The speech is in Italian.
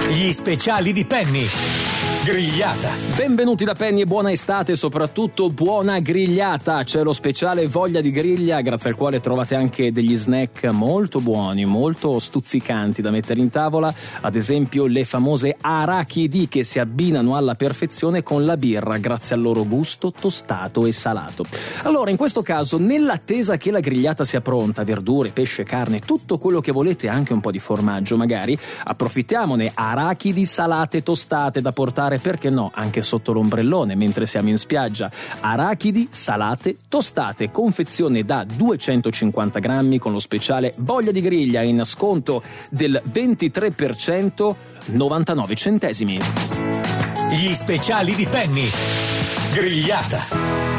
Gli speciali di Penny. Grigliata. Benvenuti da Penny e buona estate, soprattutto buona grigliata. C'è lo speciale Voglia di Griglia, grazie al quale trovate anche degli snack molto buoni, molto stuzzicanti da mettere in tavola, ad esempio le famose arachidi che si abbinano alla perfezione con la birra grazie al loro gusto tostato e salato. Allora, in questo caso, nell'attesa che la grigliata sia pronta, verdure, pesce, carne, tutto quello che volete, anche un po' di formaggio magari, approfittiamone, arachidi salate tostate da portare, perché no, anche sotto l'ombrellone mentre siamo in spiaggia. Arachidi salate tostate, confezione da 250 grammi con lo speciale Voglia di Griglia in sconto del 23%, 99 centesimi. Gli speciali di Penny. Grigliata.